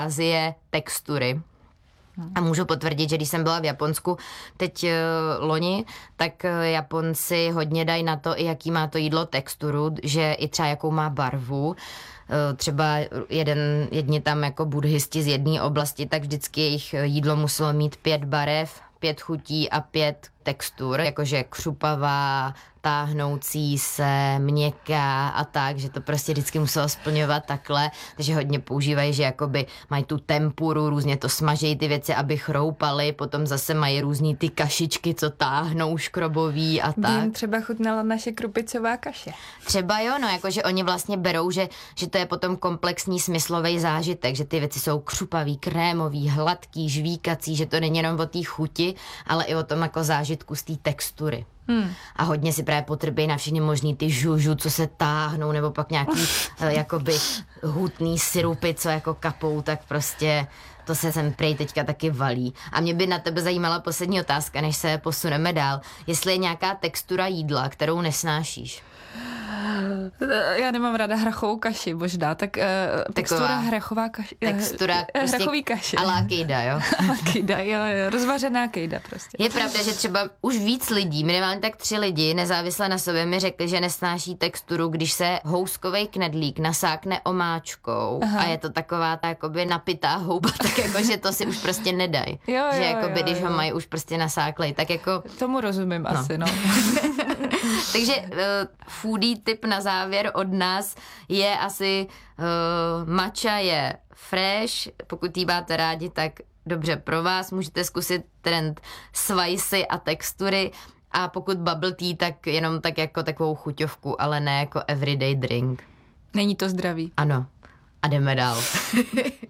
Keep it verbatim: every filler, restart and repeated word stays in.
Azie textury. A můžu potvrdit, že když jsem byla v Japonsku teď uh, loni, tak uh, Japonci hodně dají na to, i jaký má to jídlo texturu, že i třeba jakou má barvu. Uh, třeba jeden, jedni tam jako buddhisti z jedné oblasti, tak vždycky jejich jídlo muselo mít pět barev, pět chutí a pět textur, jakože křupavá, táhnoucí se, měkká a tak, že to prostě vždycky muselo splňovat takhle, takže hodně používají, že jakoby mají tu tempuru, různě to smažejí ty věci, aby chroupaly, potom zase mají různý ty kašičky, co táhnou škrobový a tak. Jim třeba chutnala naše krupicová kaše. Třeba jo, no jakože oni vlastně berou, že, že to je potom komplexní smyslový zážitek, že ty věci jsou křupavý, krémový, hladký, žvíkací, že to není jenom o té chuti, ale i o tom jako zážitku z té textury. Hmm. A hodně si právě potrbějí na všechny možný ty žužu, co se táhnou, nebo pak nějaký jakoby hutný sirupy, co jako kapou, tak prostě to se sem prej teďka taky valí. A mě by na tebe zajímala poslední otázka, než se posuneme dál. Jestli je nějaká textura jídla, kterou nesnášíš? Já nemám ráda hrachovou kaši, možná, tak uh, textura hrachová kaši. Textura prostě hrachový kaše. Alá kejda, jo? Alá kejda, jo, jo, rozvařená kejda prostě. Je pravda, že třeba už víc lidí, minimálně tak tři lidi, nezávisle na sobě, mi řekli, že nesnáší texturu, když se houskovej knedlík nasákne omáčkou. Aha. A je to taková ta jakoby napitá houba, tak jako, že to si už prostě nedají. Jo, že jo, jakoby, jo, když jo. ho mají už prostě nasáklej, tak jako... Tomu rozumím no. asi, no. Takže uh, foodie tip na závěr od nás je asi uh, matcha je fresh, pokud jí máte rádi, tak dobře pro vás, můžete zkusit trend spicy a textury a pokud bubble tea, tak jenom tak jako takovou chuťovku, ale ne jako everyday drink. Není to zdravý. Ano. A jdeme dál.